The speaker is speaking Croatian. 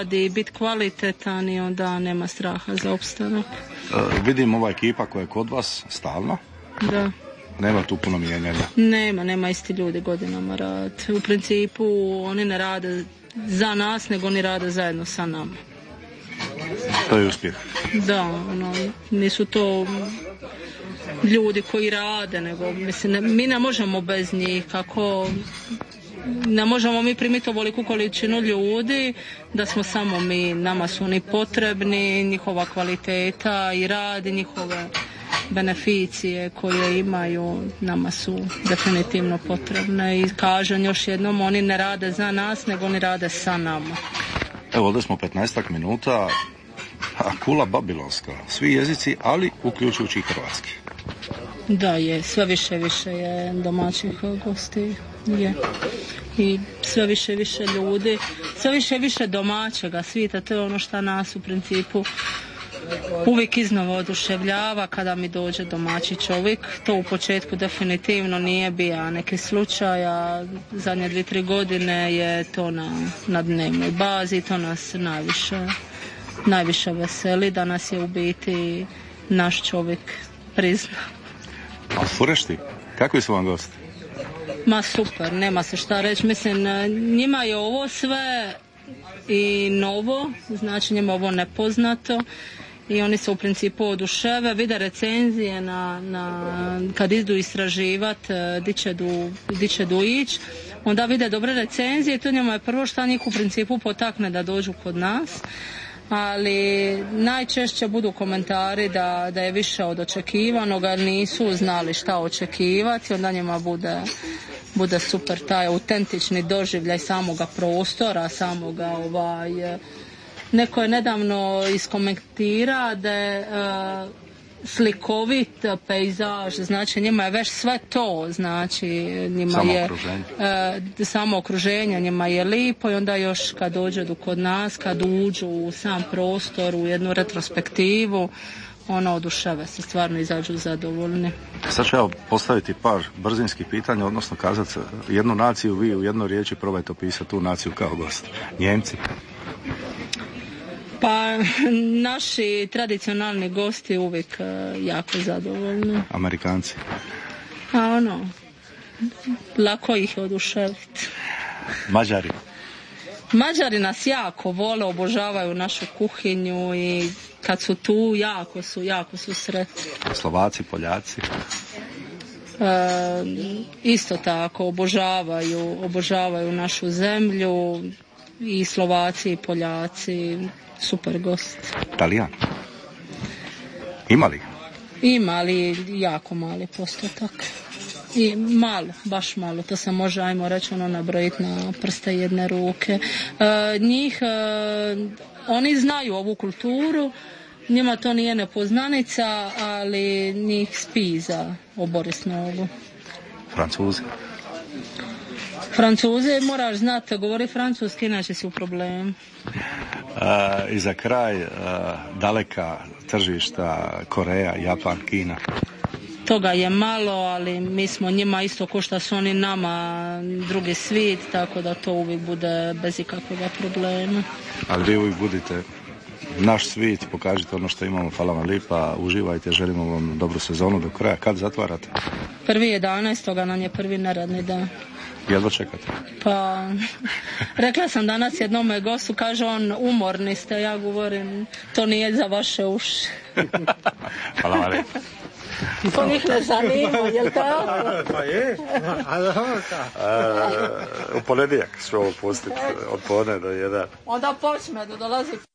radi, biti kvalitetan i onda nema straha za opstanak. Vidim ova ekipa koja je kod vas stalno. Da. Nema tu puno mijenjanja. Nema isti ljudi godinama rad. U principu oni ne rade za nas, nego oni rade zajedno sa nama. To je uspjeh. Da, nisu to ljudi koji rade, nego mislim, mi ne možemo bez njih, kako ne možemo mi primiti ovoliku količinu ljudi da smo samo mi, nama su oni potrebni, njihova kvaliteta i rad i njihove beneficije koje imaju nama su definitivno potrebne i kažem još jednom, oni ne rade za nas, nego oni rade sa nama. Evo, ovdje smo 15 minuta, a kula babilonska, svi jezici, ali uključujući i hrvatski. Da, je, sve više je domaćih gosti, je. I sve više ljudi, sve više domaćega svijeta, to je ono što nas u principu uvijek iznova oduševljava kada mi dođe domaći čovjek. To u početku definitivno nije bio neki slučaj, a zadnje 2-3 godine je to na dnevnoj bazi, to nas najviše veseli, da nas je u biti naš čovjek priznao. A Furešti, kakvi su vam gosti? Ma super, nema se šta reći, mislim, njima je ovo sve i novo, znači njima ovo nepoznato i oni se u principu oduševe, vide recenzije kad idu istraživati di će ići, onda vide dobre recenzije, to njima je prvo što njih u principu potakne da dođu kod nas, ali najčešće budu komentari da je više od očekivanog, jer nisu znali šta očekivati, onda njima bude super taj autentični doživljaj samoga prostora, neko je nedavno iskomentira da je slikovit pejzaž, znači njima je već sve to, znači njima je samo okruženje, njima je lipo i onda još kad dođu kod nas, kad uđu u sam prostor, u jednu retrospektivu, oduševe se, stvarno izađu zadovoljni. Sad ću ja postaviti par brzinskih pitanja, odnosno kazati jednu naciju, vi u jednoj riječi probajte opisati tu naciju kao gost. Njemci? Pa naši tradicionalni gosti uvijek jako zadovoljni. Amerikanci? A lako ih oduševiti. Mađari? Mađari nas jako vole, obožavaju našu kuhinju i kad su tu jako su sretni. Slovaci, Poljaci? Isto tako, obožavaju našu zemlju i Slovaci i Poljaci, super gost. Talijan? Imali? Imali, jako mali postotak. I baš malo, to se može, ajmo reći, nabrojiti na prste jedne ruke. Oni znaju ovu kulturu, njima to nije nepoznanica, ali njih spiza oboris nogu. Francuze moraš znati, govori francuski, inače si u problemu. I za kraj, daleka tržišta, Koreja, Japan, Kina. Toga je malo, ali mi smo njima isto ko što su oni nama drugi svijet, tako da to uvijek bude bez ikakvog problema. Ali vi uvijek budite naš svijet, pokažite ono što imamo, hvala vam lipa, uživajte, želimo vam dobru sezonu do kraja. Kad zatvarate? 1.11. nam je prvi neradni dan. Jedva čekate? Pa, rekla sam danas jednome gostu, kaže on, umorni ste, ja govorim, to nije za vaše uši. Hvala vam lipa. To njih ne zanima, jel tako? Pa je. U ponedjeljak ću ovo pustiti od podne do 1. Onda počne da dolazi